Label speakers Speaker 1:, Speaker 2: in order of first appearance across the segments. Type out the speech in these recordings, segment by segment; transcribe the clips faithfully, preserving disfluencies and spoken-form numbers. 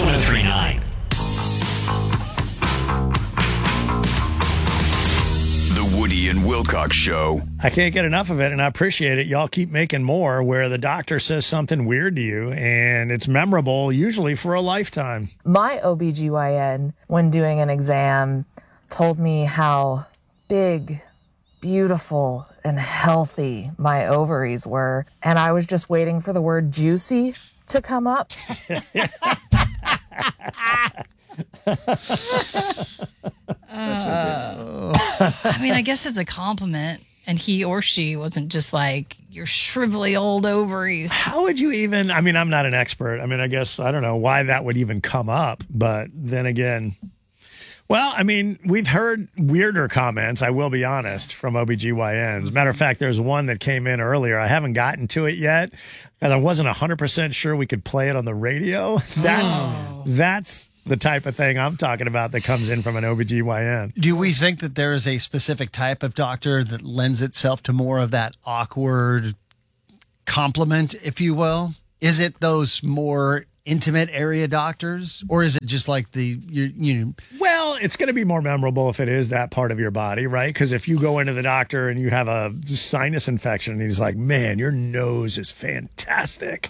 Speaker 1: one oh three point nine.
Speaker 2: The Woody and Wilcox Show.
Speaker 3: I can't get enough of it, and I appreciate it. Y'all keep making more where the doctor says something weird to you, and it's memorable, usually for a lifetime.
Speaker 4: My O B G Y N, when doing an exam, told me how big, beautiful, and healthy my ovaries were, and I was just waiting for the word juicy to come up.
Speaker 5: Uh, I mean, I guess it's a compliment. And he or she wasn't just like, your shrivelly old ovaries.
Speaker 3: How would you even, I mean, I'm not an expert. I mean, I guess, I don't know why that would even come up. But then again, well, I mean, we've heard weirder comments, I will be honest, from O B G Y Ns. Matter of fact, there's one that came in earlier. I haven't gotten to it yet, and I wasn't one hundred percent sure we could play it on the radio. That's, oh. that's the type of thing I'm talking about that comes in from an O B G Y N.
Speaker 6: Do we think that there is a specific type of doctor that lends itself to more of that awkward compliment, if you will? Is it those more intimate area doctors, or is it just like the you, you
Speaker 3: well it's going to be more memorable if it is that part of your body, right? Because if you go into the doctor and you have a sinus infection and he's like, man, your nose is fantastic,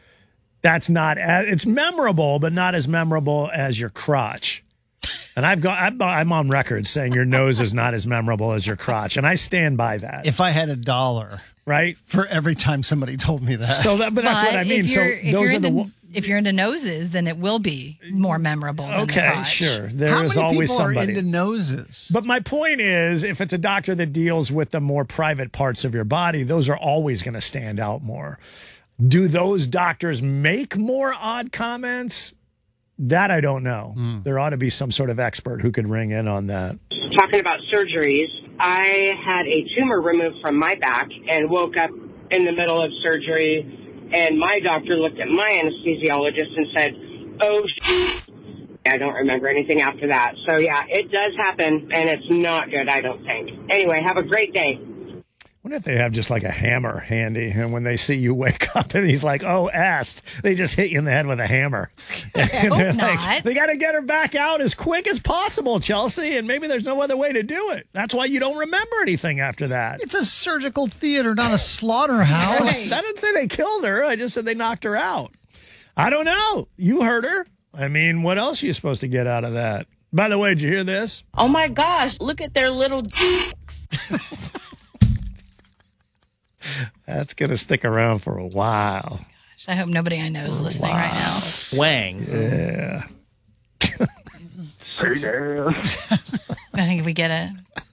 Speaker 3: that's not as, it's memorable, but not as memorable as your crotch. And I've got I'm, I'm on record saying your nose is not as memorable as your crotch, and I stand by that.
Speaker 6: If I had a dollar,
Speaker 3: right,
Speaker 6: for every time somebody told me that,
Speaker 3: so that, but that's
Speaker 5: but
Speaker 3: what I mean. So
Speaker 5: those are
Speaker 3: into,
Speaker 5: the. If you're into noses, then it will be more memorable than
Speaker 3: okay,
Speaker 5: the crotch.
Speaker 3: Sure. There
Speaker 6: How
Speaker 3: is
Speaker 6: many
Speaker 3: always
Speaker 6: people
Speaker 3: somebody
Speaker 6: are into noses.
Speaker 3: But my point is, if it's a doctor that deals with the more private parts of your body, those are always going to stand out more. Do those doctors make more odd comments? That I don't know. Mm. There ought to be some sort of expert who could ring in on that.
Speaker 7: Talking about surgeries, I had a tumor removed from my back and woke up in the middle of surgery. And my doctor looked at my anesthesiologist and said, oh, sh-. I don't remember anything after that. So, yeah, it does happen, and it's not good, I don't think. Anyway, have a great day.
Speaker 3: I wonder if they have just like a hammer handy, and when they see you wake up and he's like, oh, asked, they just hit you in the head with a hammer.
Speaker 5: I hope
Speaker 3: like,
Speaker 5: not.
Speaker 3: They got to get her back out as quick as possible, Chelsea, and maybe there's no other way to do it. That's why you don't remember anything after that.
Speaker 6: It's a surgical theater, not a slaughterhouse.
Speaker 3: Right. I didn't say they killed her. I just said they knocked her out. I don't know. You heard her. I mean, what else are you supposed to get out of that? By the way, did you hear this?
Speaker 8: Oh, my gosh, look at their little
Speaker 3: That's going to stick around for a while.
Speaker 5: Gosh, I hope nobody I know is listening right now.
Speaker 9: Wang.
Speaker 3: Yeah.
Speaker 5: I think if we get it.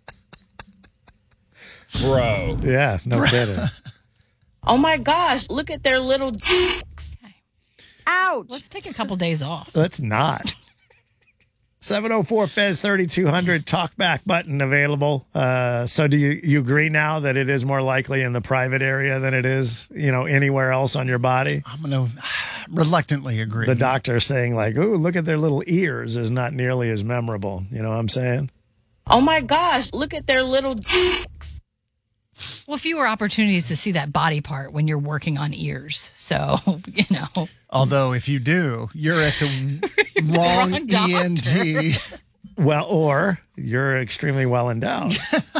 Speaker 9: Bro.
Speaker 3: Yeah, no Bro. kidding.
Speaker 8: Oh, my gosh, look at their little
Speaker 5: okay. Ouch. Let's take a couple days off.
Speaker 3: Let's not. seven oh four Fez thirty-two hundred talkback button available. Uh, so do you, you agree now that it is more likely in the private area than it is, you know, anywhere else on your body?
Speaker 6: I'm going to reluctantly agree.
Speaker 3: The doctor saying like, ooh, look at their little ears is not nearly as memorable. You know what I'm saying?
Speaker 8: Oh, my gosh, look at their little
Speaker 5: Well, fewer opportunities to see that body part when you're working on ears. So, you know.
Speaker 6: Although if you do, you're at the wrong, wrong E N T.
Speaker 3: Well, or you're extremely well endowed.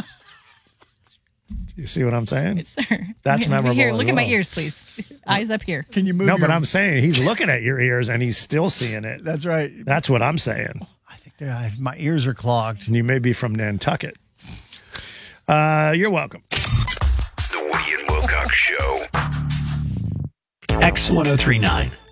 Speaker 3: Do you see what I'm saying?
Speaker 5: Yes, sir.
Speaker 3: That's memorable.
Speaker 5: Here, look
Speaker 3: well.
Speaker 5: at my ears, please. Eyes up here.
Speaker 6: Can you move?
Speaker 3: No,
Speaker 6: your...
Speaker 3: but I'm saying he's looking at your ears and he's still seeing it.
Speaker 6: That's right.
Speaker 3: That's what I'm saying.
Speaker 6: I think my ears are clogged.
Speaker 3: And you may be from Nantucket. Uh, you're welcome.
Speaker 2: The Woody and Wilcox Show.
Speaker 1: X one oh three point nine.